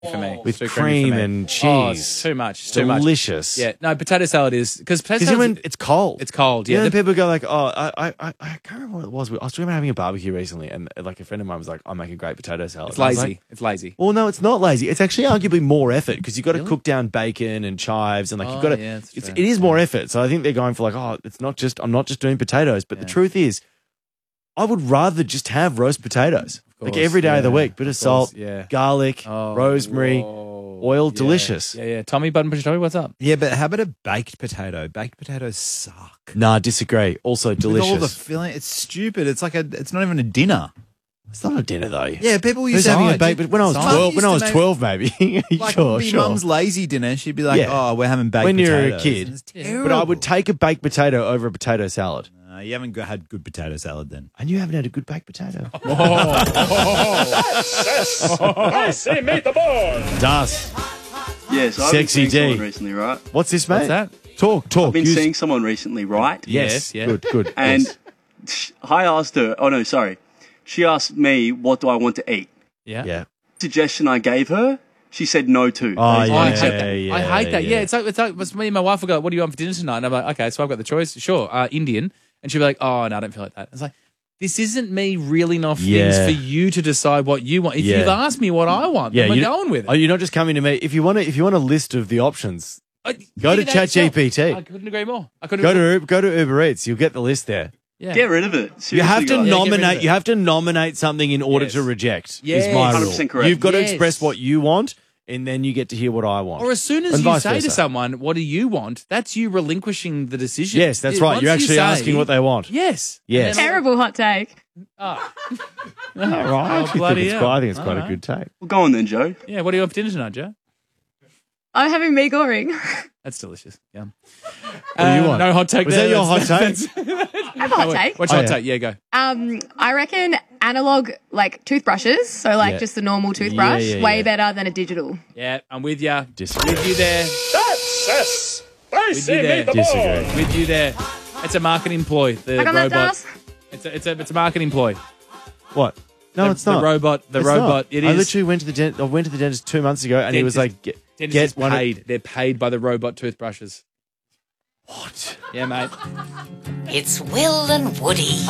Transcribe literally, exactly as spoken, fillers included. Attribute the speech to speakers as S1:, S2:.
S1: for me.
S2: With
S1: Too
S2: cream
S1: creamy for me.
S2: and cheese.
S1: Oh, it's too much. It's too much.
S2: Delicious.
S1: Yeah, no, potato salad is because potato
S2: Because
S1: salad.
S2: when it's cold.
S1: It's cold.
S2: You
S1: Yeah,
S2: know,
S1: the-
S2: the people go like, oh, I, I, I I can't remember what it was. I was talking about having a barbecue recently, and like a friend of mine was like, I make a great potato salad.
S1: it's
S2: And I was
S1: lazy.
S2: like,
S1: It's lazy.
S2: well, no, it's not lazy. It's actually arguably more effort because you've got to
S1: Really?
S2: cook down bacon and chives and like
S1: Oh,
S2: you've got to.
S1: yeah, that's
S2: it's,
S1: true.
S2: it is more effort. So I think they're going for like, oh, it's not just I'm not just doing potatoes, but the
S1: Yeah.
S2: truth is, I would rather just have roast potatoes like
S1: course,
S2: every day of the
S1: yeah,
S2: week. Bit of,
S1: of
S2: salt,
S1: course, yeah.
S2: garlic,
S1: Oh,
S2: rosemary,
S1: whoa.
S2: oil,
S1: Yeah.
S2: delicious.
S1: Yeah, yeah. Tommy Button Potato, what's up?
S3: Yeah, but how about a baked potato? Baked potatoes suck.
S2: Nah, disagree. Also delicious.
S3: With all the filling, it's stupid. It's like a. It's not even a dinner.
S2: It's not a dinner though.
S3: Yeah, people used
S2: Who's
S3: to
S2: having
S3: oh,
S2: a baked? When I was
S3: Mum
S2: twelve, when
S3: used
S2: I
S3: to
S2: was
S3: make-
S2: twelve, maybe.
S3: Like,
S2: sure,
S3: be
S2: sure.
S3: mum's lazy dinner. She'd be like,
S2: Yeah.
S3: "Oh, we're having baked
S2: When you're a
S3: potatoes."
S2: kid.
S3: And it's
S1: Yeah.
S3: terrible.
S2: But I would take a baked potato over a potato salad.
S3: Uh, you haven't got, had good potato salad then.
S2: And you haven't had a good baked potato.
S4: I say meet the board.
S2: Das.
S5: Yes, I've
S2: Sexy
S5: been seeing
S2: D.
S5: someone recently, right?
S2: What's this, mate?
S1: What's that?
S2: Talk, talk.
S5: I've been
S2: Use-
S5: seeing someone recently, right?
S2: Yes,
S1: Yes, yeah.
S2: good, good.
S5: And
S2: yes.
S5: sh- I asked her, oh no, sorry. She asked me, what do I want to eat?
S1: Yeah.
S2: Yeah.
S5: Suggestion I gave her, she said no to.
S2: Oh,
S1: Oh, I
S2: yeah,
S1: hate that.
S2: yeah,
S1: I hate that. Yeah,
S2: yeah.
S1: it's like it's like it's me and my wife will go, "What do you want for dinner tonight?" And I'm like, "Okay, so I've got the choice. Sure, uh, Indian." And she'll be like, "Oh no, I don't feel like that." It's like this isn't me reeling off
S2: Yeah.
S1: things for you to decide what you want. If
S2: Yeah.
S1: you've asked me what I want,
S2: Yeah,
S1: then we're
S2: you-
S1: going with it.
S2: Oh, you're not just coming to me. If you want to, if you want a list of the options,
S1: I-
S2: go to
S1: figure that yourself.
S2: ChatGPT.
S1: I couldn't agree more. I couldn't
S2: go
S1: agree.
S2: to Uber- go to Uber Eats. You'll get the list there.
S1: Yeah.
S5: Get rid of it. Seriously,
S2: You have to
S5: guys.
S1: get rid of
S2: nominate.
S1: it.
S2: You have to nominate something in order
S1: Yes.
S2: to reject.
S1: Yes.
S2: Is my
S5: one hundred
S2: rule.
S5: percent correct.
S2: You've got to
S1: Yes.
S2: express what you want, and then you get to hear what I want.
S1: Or as soon as
S2: And
S1: you
S2: vice
S1: say to
S2: versa.
S1: someone, "What do you want?" That's you relinquishing the decision.
S2: Yes, that's
S1: Yeah,
S2: right.
S1: once
S2: You're
S1: you
S2: actually
S1: say-
S2: asking what they want.
S1: Yes.
S2: Yes.
S1: And then-
S6: Terrible hot take.
S1: Oh.
S2: Yeah, right. I
S1: Oh,
S2: actually
S1: bloody
S2: think it's
S1: hell.
S2: quite, I think it's
S1: All
S2: quite a
S1: right.
S2: good take.
S5: Well, go on then, Joe.
S1: Yeah. What do you want for dinner tonight, Joe?
S6: I'm having mee goreng.
S1: That's delicious. Yeah.
S2: What do you want?
S1: No hot take.
S2: Was
S1: there.
S2: that your hot
S1: That's-
S2: take?
S6: I have a hot take.
S1: What's
S2: Oh,
S1: your
S2: yeah.
S1: hot take? Yeah, go.
S6: Um, I reckon analog like toothbrushes, so like
S2: Yeah.
S6: just the normal toothbrush,
S2: Yeah, yeah,
S6: way
S2: yeah.
S6: better than a digital.
S1: Yeah, I'm with you.
S2: Disagree.
S1: With you there.
S4: That's us. I say
S1: you there.
S4: meet the
S2: Disagree.
S4: board.
S1: With you there. It's a marketing ploy. The
S6: Like on that
S1: robot.
S6: task?
S1: It's a, it's a it's a marketing ploy.
S2: What? No,
S1: the,
S2: it's not.
S1: The robot. The
S2: It's
S1: robot.
S2: not.
S1: It
S2: I
S1: is.
S2: literally went to the dent- I went to the dentist two months ago, and he was
S1: Dentist-
S2: like, "Get,
S1: Dentists
S2: get
S1: is
S2: one." of-
S1: paid. They're paid by the robot toothbrushes.
S2: What?
S1: Yeah, mate.
S7: It's Will and Woody.